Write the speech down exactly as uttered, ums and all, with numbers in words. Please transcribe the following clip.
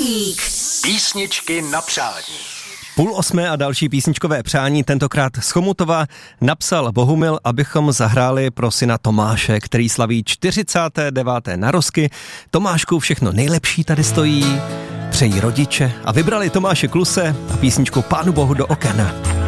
Banník. Písničky na přání. Půl osmé a další písničkové přání, tentokrát z Chomutova, napsal Bohumil, abychom zahráli pro syna Tomáše, který slaví čtyřicáté deváté narozky. Tomášku, všechno nejlepší tady stojí, přejí rodiče a vybrali Tomáše Kluse a písničku Pánu Bohu do oken.